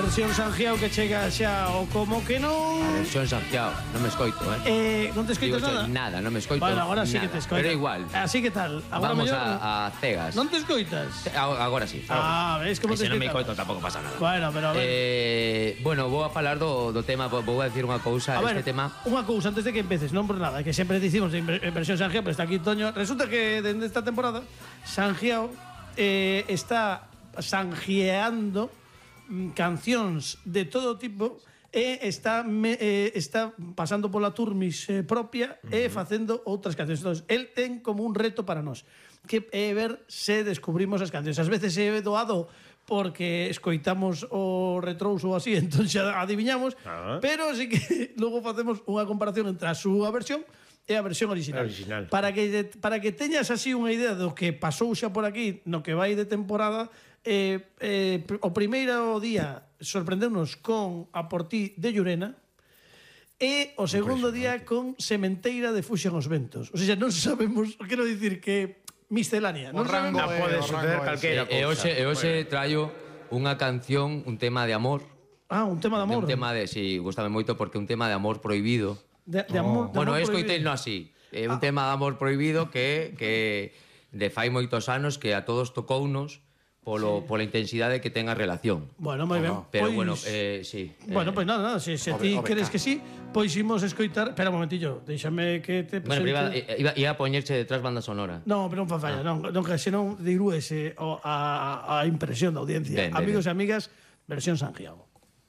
versión Sangiao que chega xa o como que non. A versión Sangiao, non me escoito, Non te escoitas nada? Nada, non me escoito. Bueno, agora sí nada, que te escoitas. Pero igual. Así que tal? Agora Vamos mellor, a cegas. Non te escoitas? Agora sí. Ves como te Se non me escoitas. coito tampouco pasa nada. Bueno, pero a ver. Bueno, vou a falar do tema, vou a decir unha cousa, A ver, este tema. unha cousa antes de que empeces, non por nada, que sempre dicimos en versión Sangiao, pero está aquí Toño. Resulta que dende esta temporada Sangiao está sangiando cancións de todo tipo e está pasando pola turmis propia e facendo outras cancións. Entón, el ten como un reto para nós, que é ver se descubrimos as cancións. Ás veces é doado porque escoitamos o retrouso ou así, entón xa adiviñamos, pero sí que logo facemos unha comparación entre a súa versión e a versión original. Para que teñas así unha idea do que pasou xa por aquí no que vai de temporada, o primeiro día sorprendeunos con A por ti de Llurena e o segundo día con Sementeira de Fuxan os ventos. O sea, non sabemos, quero dicir que miscelánea, non sabemos. Pode suceder calquera cousa. E hoxe traio unha canción, un tema de amor. Un tema de amor. Un tema de, si, gustame moito porque un tema de amor prohibido. De amor, bueno, prohibido. escoiteino así. Un tema de amor prohibido que de fai moitos anos que a todos tocounos pola intensidade que ten a relación. Bueno, moi ben. Pero Pois, bueno, sí. Bueno, pois nada, se ti queres que sí, pois imos escoitar. Espera un momentillo, déxame que te Bueno, presente. iba a poñerche detrás banda sonora. No, pero non fa falla, non que senón dirúese a impresión da audiencia. Ben, Amigos e amigas, versión Sangiao.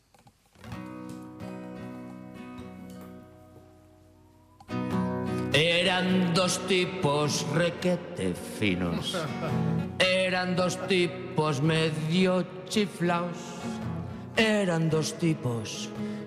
Eran dos tipos requete finos. Eran dos tipos medio chiflaos. Eran dos tipos